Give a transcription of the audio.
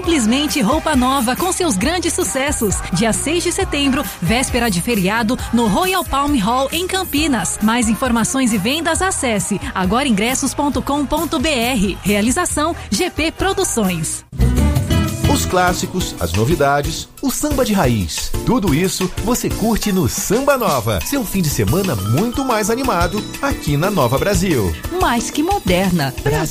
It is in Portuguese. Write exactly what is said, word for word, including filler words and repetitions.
Simplesmente Roupa Nova com seus grandes sucessos. Dia seis de setembro, véspera de feriado, no Royal Palm Hall em Campinas. Mais informações e vendas, acesse agora ingressos ponto com ponto br. Realização G P Produções. Os clássicos, as novidades, o samba de raiz. Tudo isso você curte no Samba Nova. Seu fim de semana muito mais animado aqui na Nova Brasil. Mais que moderna. Brasil.